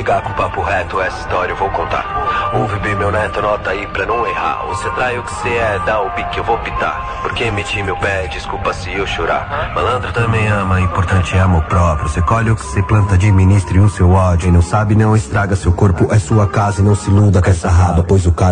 chegar com papo reto, essa história eu vou contar. Ouve bem, meu neto, anota aí pra não errar. Você trai o que cê é, dá o pique, eu vou pitar. Porque meti meu pé, desculpa se eu chorar. Malandro também ama, importante é amor próprio. Você colhe o que cê planta, administre o seu ódio. E não sabe, não estraga, seu corpo é sua casa. E não se iluda com essa raba, pois o cara